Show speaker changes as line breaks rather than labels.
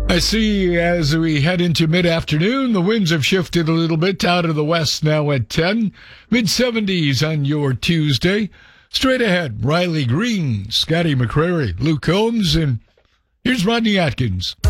I see as we head into mid-afternoon, the winds have shifted a little bit out of the west now at 10. Mid-70s on your Tuesday. Straight ahead, Riley Green, Scotty McCrary, Luke Combs, and here's Rodney Atkins.